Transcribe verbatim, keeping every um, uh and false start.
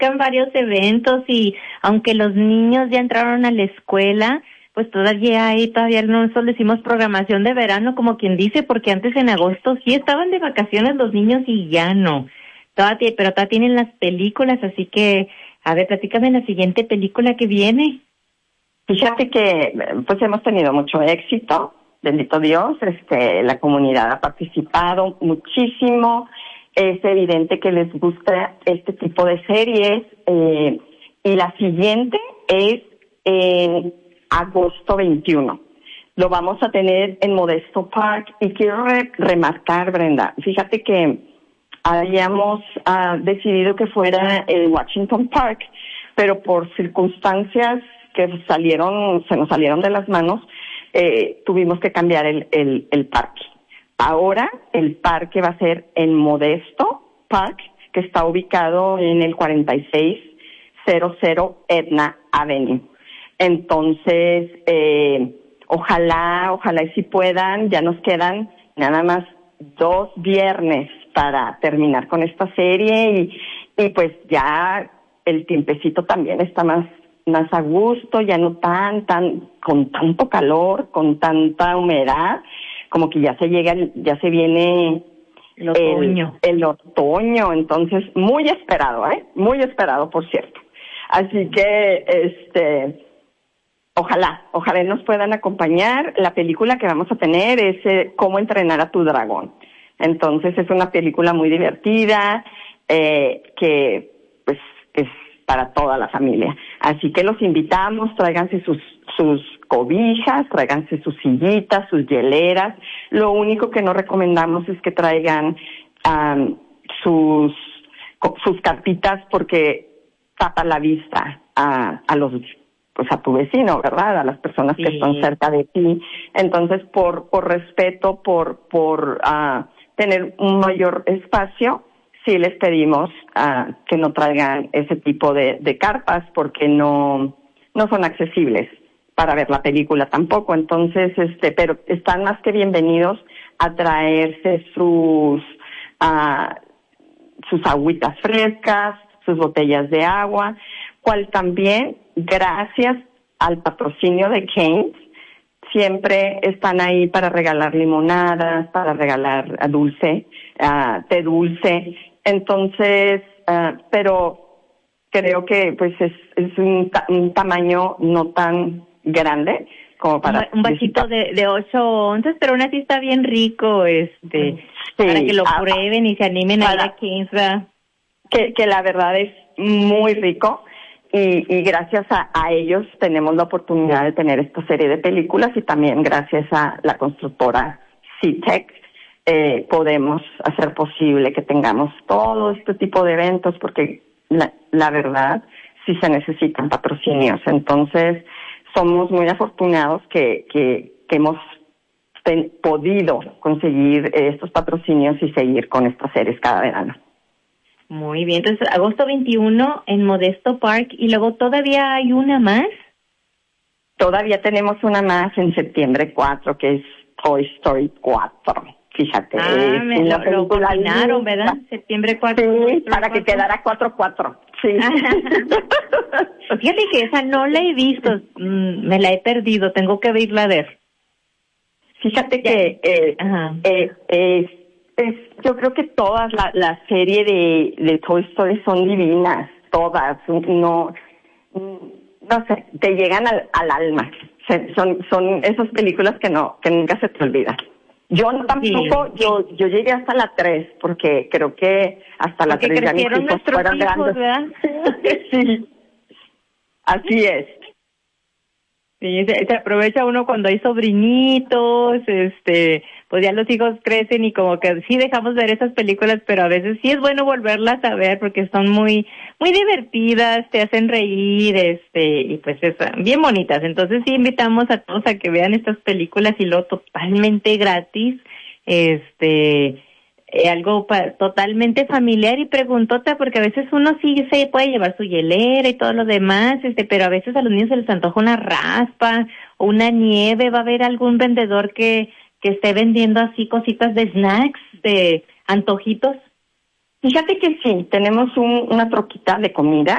acercan varios eventos y aunque los niños ya entraron a la escuela, pues todavía hay, todavía nosotros le decimos programación de verano, como quien dice, porque antes en agosto sí estaban de vacaciones los niños y ya no. Todavía, pero todavía tienen las películas, así que, a ver, platícame la siguiente película que viene. Fíjate que, pues hemos tenido mucho éxito, bendito Dios, este, la comunidad ha participado muchísimo, es evidente que les gusta este tipo de series, eh, y la siguiente es en agosto veintiuno. Lo vamos a tener en Modesto Park y quiero re- remarcar, Brenda, fíjate que habíamos uh, decidido que fuera en Washington Park, pero por circunstancias que salieron, se nos salieron de las manos, eh, tuvimos que cambiar el, el, el parque. Ahora el parque va a ser en Modesto Park, que está ubicado en el cuarenta y seis cero cero Edna Avenue. Entonces, eh, ojalá, ojalá y si puedan, ya nos quedan nada más dos viernes para terminar con esta serie y, y pues ya el tiempecito también está más, más a gusto, ya no tan, tan, con tanto calor, con tanta humedad, como que ya se llega, ya se viene el otoño. El, el otoño, entonces muy esperado, ¿eh? Muy esperado, por cierto. Así que, este... Ojalá, ojalá nos puedan acompañar. La película que vamos a tener es eh, Cómo entrenar a tu dragón. Entonces es una película muy divertida, eh, que pues es para toda la familia. Así que los invitamos, tráiganse sus, sus cobijas, tráiganse sus sillitas, sus hieleras. Lo único que no recomendamos es que traigan um, sus, sus cartitas porque tapa la vista a, a los pues a tu vecino, ¿verdad? A las personas sí. que están cerca de ti. Entonces, por por respeto, por por uh, tener un mayor espacio, sí les pedimos uh, que no traigan ese tipo de, de carpas porque no no son accesibles para ver la película tampoco. Entonces, este, pero están más que bienvenidos a traerse sus uh, sus agüitas frescas, sus botellas de agua, cual también, gracias al patrocinio de Cane's, siempre están ahí para regalar limonadas, para regalar a dulce, uh, té dulce. Entonces, uh, pero creo que pues es, es un, ta- un tamaño no tan grande como para... Un vasito de, de ocho onzas, pero aún así está bien rico, este, sí, para que lo ah, prueben y se animen a ir a Cane's. Que, que la verdad es muy rico. Y, y gracias a, a ellos tenemos la oportunidad de tener esta serie de películas y también gracias a la constructora C-Tech eh, podemos hacer posible que tengamos todo este tipo de eventos porque la, la verdad sí se necesitan patrocinios. Entonces somos muy afortunados que, que, que hemos ten, podido conseguir estos patrocinios y seguir con estas series cada verano. Muy bien, entonces agosto veintiuno en Modesto Park y luego todavía hay una más. Todavía tenemos una más en septiembre cuatro que es Toy Story cuatro. Fíjate. Ah, me lo, lo combinaron, ¿verdad? Septiembre cuatro. Sí, para cuatro. Que quedara cuatro cuatro. Sí. Fíjate que esa no la he visto, me la he perdido, tengo que irla a ver. Fíjate ya. que eh, eh, eh, es, yo creo que todas la, la serie de, de Toy Story son divinas, todas, no, no sé, te llegan al, al alma. Son, son esas películas que no, que nunca se te olvidan. Yo no, tampoco, sí. yo, yo llegué hasta la tres, porque creo que hasta la tres ya mis hijos fueron grandes. ¿Verdad? Sí, así es. Sí, se, se aprovecha uno cuando hay sobrinitos, este, pues ya los hijos crecen y como que sí dejamos ver esas películas, pero a veces sí es bueno volverlas a ver porque son muy, muy divertidas, te hacen reír, este, y pues es bien bonitas. Entonces sí invitamos a todos a que vean estas películas y lo totalmente gratis, este, eh, algo pa- totalmente familiar y preguntota, porque a veces uno sí se puede llevar su hielera y todo lo demás, este, pero a veces a los niños se les antoja una raspa o una nieve. ¿Va a haber algún vendedor que, que esté vendiendo así cositas de snacks, de antojitos? Fíjate que sí, tenemos un, una troquita de comida